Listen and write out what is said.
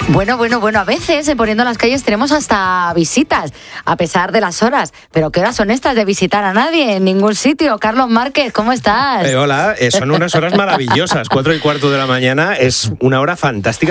Bueno, a veces Poniendo en las calles tenemos hasta visitas, a pesar de las horas. Pero ¿qué horas son estas de visitar a nadie en ningún sitio? Carlos Márquez, ¿cómo estás? Hola, son unas horas maravillosas. 4:15 de la mañana es una hora fantástica